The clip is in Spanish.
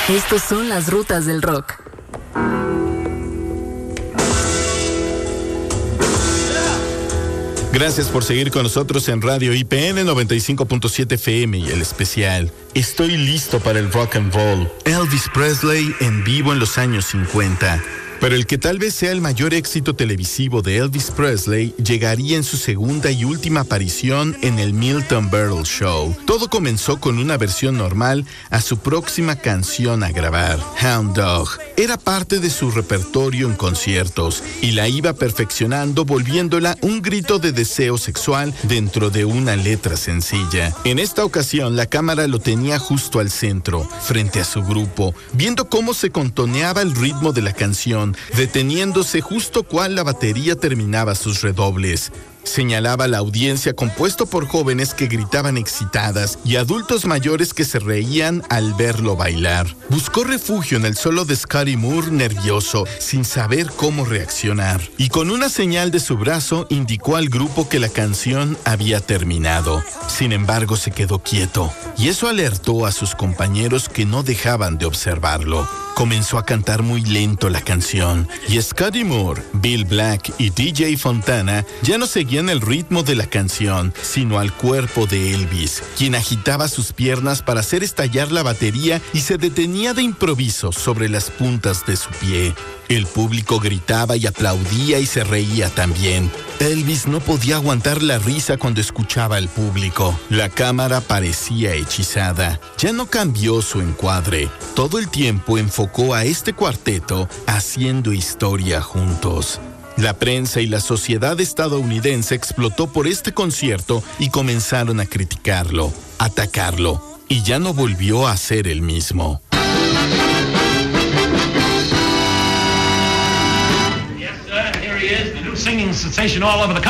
Estos son las rutas del rock. Gracias por seguir con nosotros en Radio IPN 95.7 FM y el especial Estoy listo para el rock and roll. Elvis Presley en vivo en los años 50. Pero el que tal vez sea el mayor éxito televisivo de Elvis Presley llegaría en su segunda y última aparición en el Milton Berle Show. Todo comenzó con una versión normal a su próxima canción a grabar, Hound Dog. Era parte de su repertorio en conciertos y la iba perfeccionando, volviéndola un grito de deseo sexual dentro de una letra sencilla. En esta ocasión la cámara lo tenía justo al centro, frente a su grupo, viendo cómo se contoneaba el ritmo de la canción, deteniéndose justo cual la batería terminaba sus redobles. Señalaba a la audiencia compuesto por jóvenes que gritaban excitadas y adultos mayores que se reían al verlo bailar. Buscó refugio en el solo de Scotty Moore, nervioso, sin saber cómo reaccionar. Y con una señal de su brazo indicó al grupo que la canción había terminado. Sin embargo, se quedó quieto, y eso alertó a sus compañeros que no dejaban de observarlo. Comenzó a cantar muy lento la canción, y Scotty Moore, Bill Black y DJ Fontana ya no seguían el ritmo de la canción, sino al cuerpo de Elvis, quien agitaba sus piernas para hacer estallar la batería y se detenía de improviso sobre las puntas de su pie. El público gritaba y aplaudía y se reía también. Elvis no podía aguantar la risa cuando escuchaba al público. La cámara parecía hechizada. Ya no cambió su encuadre. Todo el tiempo enfocó a este cuarteto haciendo historia juntos. La prensa y la sociedad estadounidense explotó por este concierto y comenzaron a criticarlo, atacarlo, y ya no volvió a ser el mismo. Singing sensation all over the country.